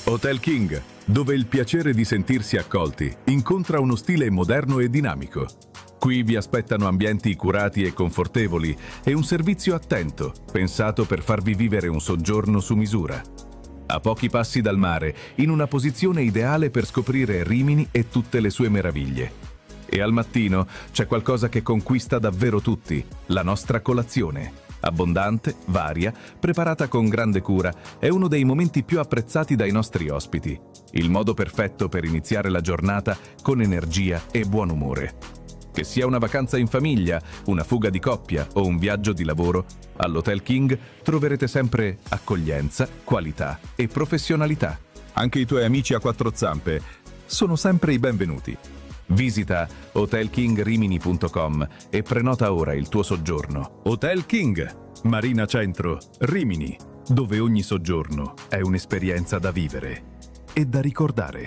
Hotel King, dove il piacere di sentirsi accolti incontra uno stile moderno e dinamico. Qui vi aspettano ambienti curati e confortevoli e un servizio attento, pensato per farvi vivere un soggiorno su misura. A pochi passi dal mare, in una posizione ideale per scoprire Rimini e tutte le sue meraviglie. E al mattino c'è qualcosa che conquista davvero tutti, la nostra colazione. Abbondante, varia, preparata con grande cura, è uno dei momenti più apprezzati dai nostri ospiti. Il modo perfetto per iniziare la giornata con energia e buon umore. Che sia una vacanza in famiglia, una fuga di coppia o un viaggio di lavoro, all'Hotel King troverete sempre accoglienza, qualità e professionalità. Anche i tuoi amici a quattro zampe sono sempre i benvenuti. Visita hotelkingrimini.com e prenota ora il tuo soggiorno. Hotel King, Marina Centro, Rimini, dove ogni soggiorno è un'esperienza da vivere e da ricordare.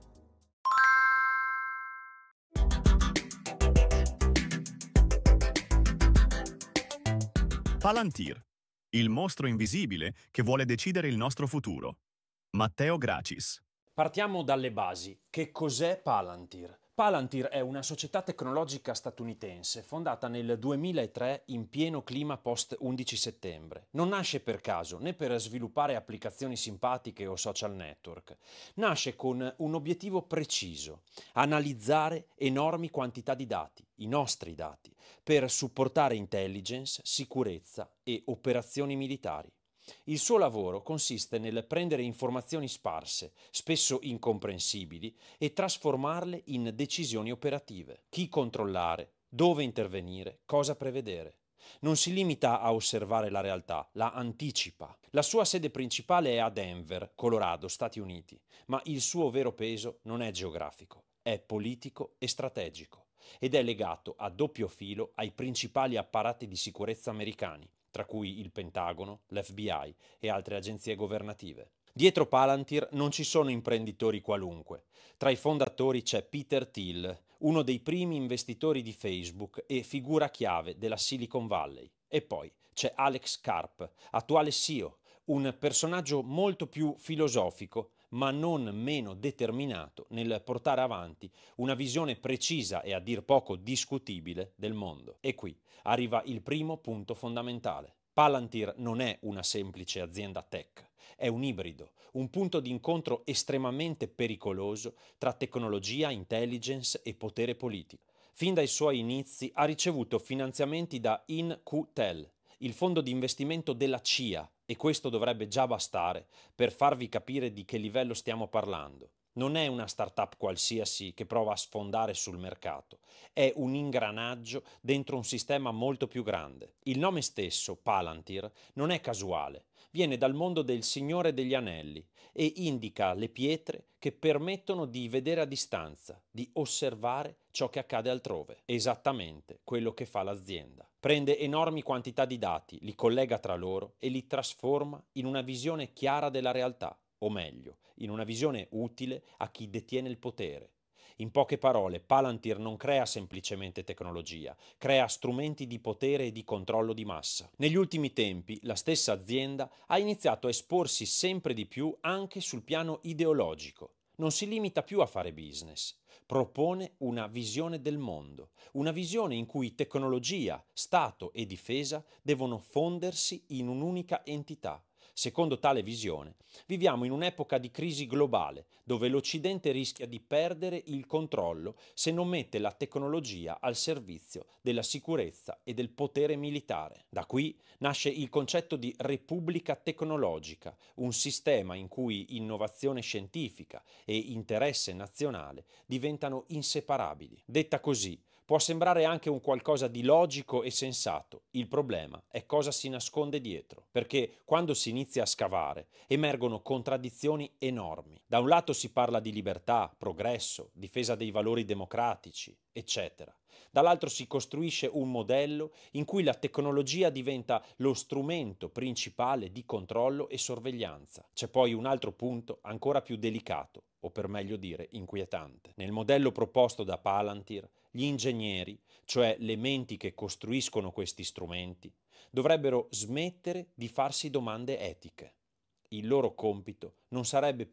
Palantir, il mostro invisibile che vuole decidere il nostro futuro. Matteo Gracis. Partiamo dalle basi. Che cos'è Palantir? Palantir è una società tecnologica statunitense fondata nel 2003 in pieno clima post 11 settembre. Non nasce per caso né per sviluppare applicazioni simpatiche o social network. Nasce con un obiettivo preciso: analizzare enormi quantità di dati, i nostri dati, per supportare intelligence, sicurezza e operazioni militari. Il suo lavoro consiste nel prendere informazioni sparse, spesso incomprensibili, e trasformarle in decisioni operative. Chi controllare, dove intervenire, cosa prevedere. Non si limita a osservare la realtà, la anticipa. La sua sede principale è a Denver, Colorado, Stati Uniti, ma il suo vero peso non è geografico, è politico e strategico, ed è legato a doppio filo ai principali apparati di sicurezza americani, tra cui il Pentagono, l'FBI e altre agenzie governative. Dietro Palantir non ci sono imprenditori qualunque. Tra i fondatori c'è Peter Thiel, uno dei primi investitori di Facebook e figura chiave della Silicon Valley. E poi c'è Alex Karp, attuale CEO, un personaggio molto più filosofico, ma non meno determinato nel portare avanti una visione precisa e a dir poco discutibile del mondo. E qui arriva il primo punto fondamentale. Palantir non è una semplice azienda tech, è un ibrido, un punto di incontro estremamente pericoloso tra tecnologia, intelligence e potere politico. Fin dai suoi inizi ha ricevuto finanziamenti da InQtel, il fondo di investimento della CIA, e questo dovrebbe già bastare per farvi capire di che livello stiamo parlando. Non è una startup qualsiasi che prova a sfondare sul mercato, è un ingranaggio dentro un sistema molto più grande. Il nome stesso, Palantir, non è casuale, viene dal mondo del Signore degli Anelli e indica le pietre che permettono di vedere a distanza, di osservare ciò che accade altrove. Esattamente quello che fa l'azienda. Prende enormi quantità di dati, li collega tra loro e li trasforma in una visione chiara della realtà, o meglio, in una visione utile a chi detiene il potere. In poche parole, Palantir non crea semplicemente tecnologia, crea strumenti di potere e di controllo di massa. Negli ultimi tempi, la stessa azienda ha iniziato a esporsi sempre di più anche sul piano ideologico. Non si limita più a fare business, propone una visione del mondo, una visione in cui tecnologia, Stato e difesa devono fondersi in un'unica entità. Secondo tale visione, viviamo in un'epoca di crisi globale, dove l'Occidente rischia di perdere il controllo se non mette la tecnologia al servizio della sicurezza e del potere militare. Da qui nasce il concetto di Repubblica tecnologica, un sistema in cui innovazione scientifica e interesse nazionale diventano inseparabili. Detta così, può sembrare anche un qualcosa di logico e sensato. Il problema è cosa si nasconde dietro, perché quando si inizia a scavare emergono contraddizioni enormi. Da un lato si parla di libertà, progresso, difesa dei valori democratici, eccetera. Dall'altro si costruisce un modello in cui la tecnologia diventa lo strumento principale di controllo e sorveglianza. C'è poi un altro punto ancora più delicato, o per meglio dire inquietante. Nel modello proposto da Palantir, gli ingegneri, cioè le menti che costruiscono questi strumenti, dovrebbero smettere di farsi domande etiche. Il loro compito non sarebbe più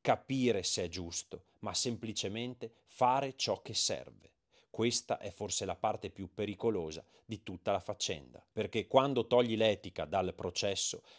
capire se è giusto, ma semplicemente fare ciò che serve. Questa è forse la parte più pericolosa di tutta la faccenda, perché quando togli l'etica dal processo